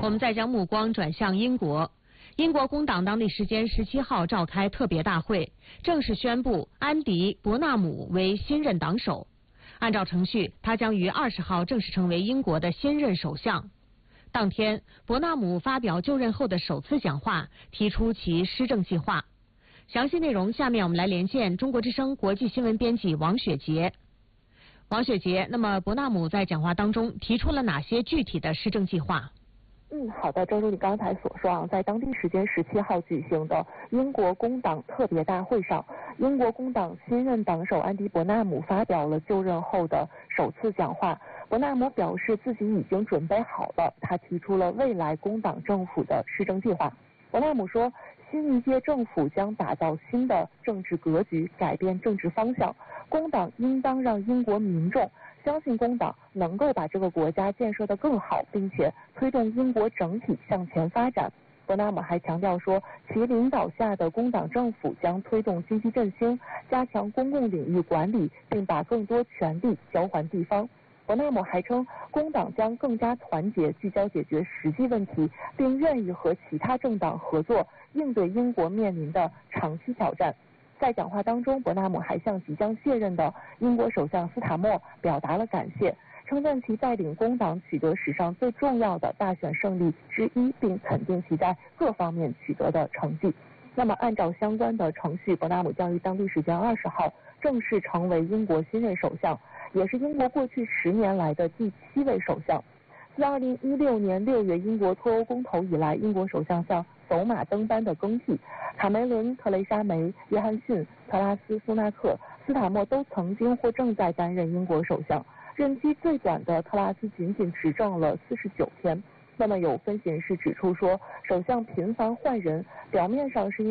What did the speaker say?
我们再将目光转向英国。英国工党当地时间17号召开特别大会，正式宣布安迪·伯纳姆为新任党首。按照程序，他将于20号正式成为英国的新任首相。当天，伯纳姆发表就任后的首次讲话，提出其施政计划。详细内容，下面我们来连线中国之声国际新闻编辑王雪杰。王雪杰，那么伯纳姆在讲话当中提出了哪些具体的施政计划？ 好的，正如你刚才所说在当地时间17号举行的英国工党特别大会上，英国工党新任党首安迪·伯纳姆发表了就任后的首次讲话。伯纳姆表示自己已经准备好了，他提出了未来工党政府的施政计划。伯纳姆说，新一届政府将打造新的政治格局，改变政治方向。工党应当让英国民众相信工党能够把这个国家建设得更好，并且推动英国整体向前发展。伯纳姆还强调说，其领导下的工党政府将推动经济振兴，加强公共领域管理，并把更多权力交还地方。伯纳姆还称，工党将更加团结，聚焦解决实际问题，并愿意和其他政党合作，应对英国面临的长期挑战。在讲话当中，伯纳姆还向即将卸任的英国首相斯塔默表达了感谢，称赞其带领工党取得史上最重要的大选胜利之一，并肯定其在各方面取得的成绩。那么，按照相关的程序，伯纳姆将于当地时间20号正式成为英国新任首相，也是英国过去10年来的第7位首相。自2016年6月英国脱欧公投以来，英国首相像走马灯般的更替，卡梅伦、特蕾莎梅、约翰逊、特拉斯、苏纳克、斯塔默都曾经或正在担任英国首相。任期最短的特拉斯仅仅执政了49天。那么有分析人士指出说，首相频繁换人，表面上是因